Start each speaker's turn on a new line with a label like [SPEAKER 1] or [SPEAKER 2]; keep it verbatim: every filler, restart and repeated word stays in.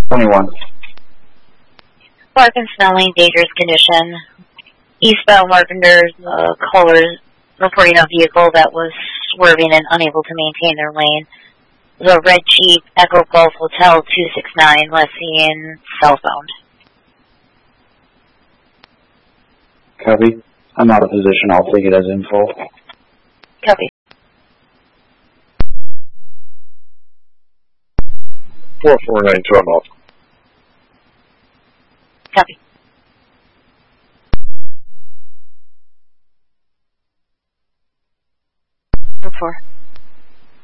[SPEAKER 1] twenty-one.
[SPEAKER 2] Larkin Snelling, dangerous condition. Eastbound Larpender's uh, callers reporting a vehicle that was swerving and unable to maintain their lane. The Red Jeep, Echo Golf Hotel two six nine, last seen cell phone.
[SPEAKER 1] Copy. I'm out of position. I'll take it as info.
[SPEAKER 2] Copy.
[SPEAKER 3] four four nine two, I'm off.
[SPEAKER 2] Copy. four.